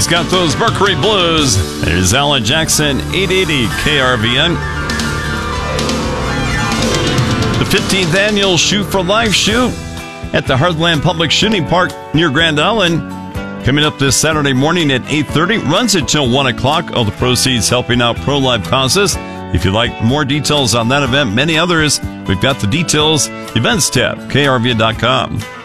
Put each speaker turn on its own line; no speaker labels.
got those Mercury Blues. There's Alan Jackson, 880 KRVN. The 15th annual Shoot for Life shoot at the Heartland Public Shooting Park near Grand Island. Coming up this Saturday morning at 8:30, runs until 1 o'clock. All the proceeds helping out pro-life causes. If you'd like more details on that event, many others, we've got the details, events tab, krvn.com.